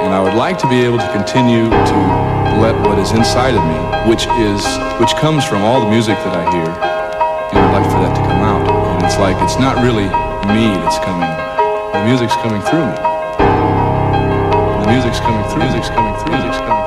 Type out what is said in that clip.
And I would like to be able to continue to let what is inside of me, which comes from all the music that I hear, and I'd like for that to come out. And it's like, it's not really me that's coming. The music's coming through me. The music's coming through. Music's coming through. Music's coming through.